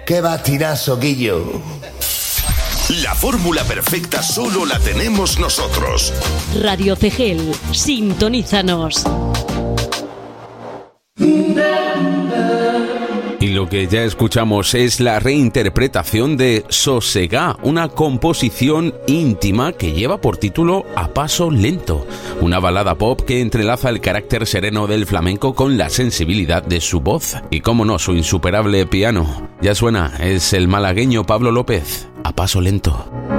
¡Qué batinazo, Guillo! La fórmula perfecta solo la tenemos nosotros. Radio Cegel, sintonízanos. Y lo que ya escuchamos es la reinterpretación de Sosegá, una composición íntima que lleva por título A Paso Lento, una balada pop que entrelaza el carácter sereno del flamenco con la sensibilidad de su voz y, cómo no, su insuperable piano. Ya suena, es el malagueño Pablo López, A Paso Lento.